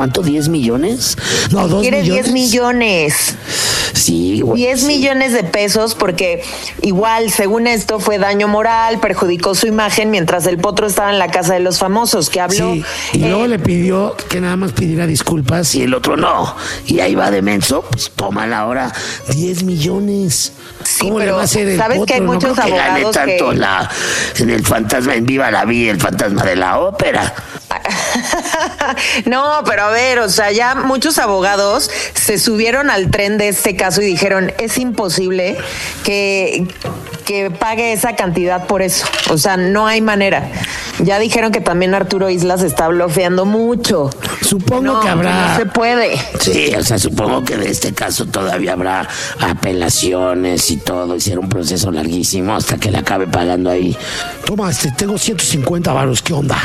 ¿Cuánto? ¿10 millones? No, 2 Quiere millones. 10 millones. Sí, güey. 10 millones de pesos porque igual, según esto, fue daño moral, perjudicó su imagen mientras el Potro estaba en la casa de los famosos, que habló. Sí, y luego le pidió que nada más pidiera disculpas y el otro no. Y ahí va de menso, pues toma ahora 10 millones. Sí, ¿Cómo pero le va a hacer el ¿sabes Potro? que hay muchos no creo que gane abogados tanto que- en el fantasma, en Viva la Vida, el fantasma de la ópera. No, pero a ver, o sea, ya muchos abogados se subieron al tren de este caso y dijeron, es imposible que pague esa cantidad por eso. O sea, no hay manera. Ya dijeron que también Arturo Islas está blofeando mucho. Supongo que habrá... No se puede. Sí, o sea, supongo que de este caso todavía habrá apelaciones y todo. Hicieron un proceso larguísimo hasta que le acabe pagando ahí. Toma, tengo 150 varos, ¿qué onda?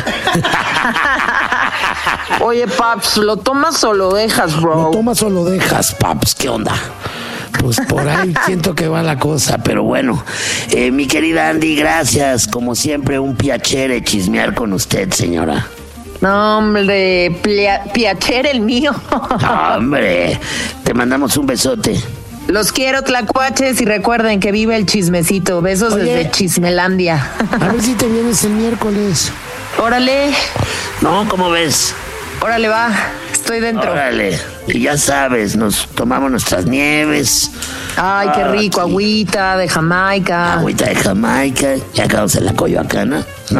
Oye, Paps, ¿lo tomas o lo dejas, bro? ¿Lo tomas o lo dejas, paps? ¿Qué onda? Pues por ahí siento que va la cosa, pero bueno. Mi querida Andy, gracias. Como siempre, un piacere chismear con usted, señora. No, hombre, piacere el mío. Hombre, te mandamos un besote. Los quiero, tlacuaches, y recuerden que vive el chismecito. Besos desde Chismelandia. A ver si te vienes el miércoles. Órale, No, ¿cómo ves? órale, va. Estoy dentro. Órale. Y ya sabes, nos tomamos nuestras nieves. Ay, qué rico. Sí. Agüita de Jamaica. Agüita de Jamaica. Ya acabamos en la Coyoacana. No.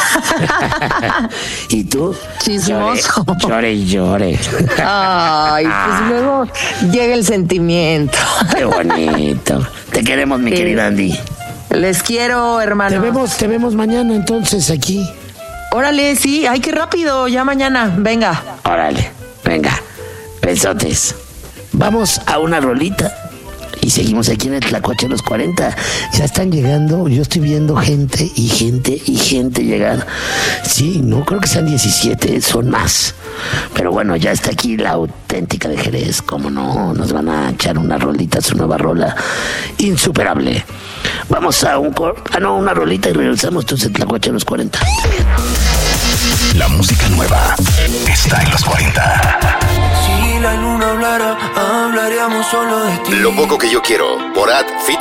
¿Y tú? Chismoso. Llore y llore. Ay, pues luego llega el sentimiento. Qué bonito. Te queremos, mi Sí. querida Andy. Les quiero, hermano. Te vemos mañana entonces aquí. Órale, sí. Ay, qué rápido. Ya mañana. Venga. Órale, venga. Besotes. Vamos a una rolita. Y seguimos aquí en el Tlacuache los 40. Ya están llegando, yo estoy viendo gente y gente y gente llegar. Sí, no creo que sean 17, son más. Pero bueno, ya está aquí la auténtica de Jerez. Como no, nos van a echar una rolita, su nueva rola insuperable. Vamos a una rolita y regresamos entonces el Tlacuache los 40. La música nueva está en los 40. Si la luna hablara, hablaríamos solo de ti. Lo poco que yo quiero, Borat Fit